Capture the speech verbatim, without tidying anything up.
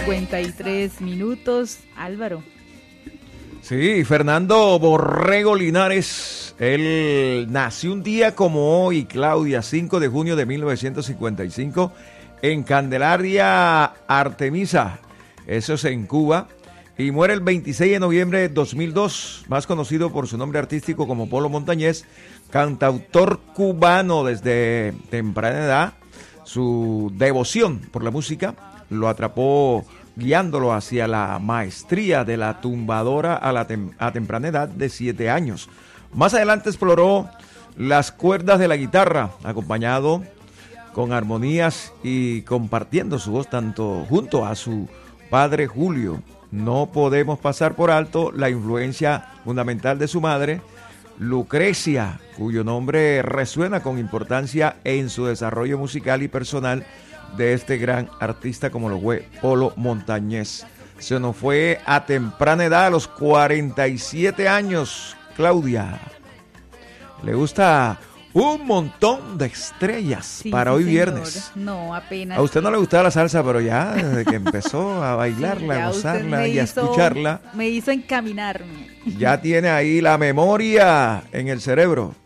cincuenta y tres minutos, Álvaro. Sí, Fernando Borrego Linares, él nació un día como hoy, Claudia, cinco de junio de mil novecientos cincuenta y cinco, en Candelaria, Artemisa, eso es en Cuba, y muere el veintiséis de noviembre de dos mil dos, más conocido por su nombre artístico como Polo Montañés, cantautor cubano desde temprana edad. Su devoción por la música lo atrapó guiándolo hacia la maestría de la tumbadora a, la tem- a temprana edad de siete años. Más adelante exploró las cuerdas de la guitarra, acompañado con armonías y compartiendo su voz tanto junto a su padre Julio. No podemos pasar por alto la influencia fundamental de su madre, Lucrecia, cuyo nombre resuena con importancia en su desarrollo musical y personal de este gran artista como lo fue Polo Montañés. Se nos fue a temprana edad, a los cuarenta y siete años, Claudia. Le gusta un montón de estrellas Sí, para sí, hoy señor. viernes. No, apenas. A usted no le gustaba la salsa, pero ya desde que empezó a bailarla, Sí, a ya usted gozarla me y a hizo- escucharla, Me hizo encaminarme. ya tiene ahí la memoria en el cerebro.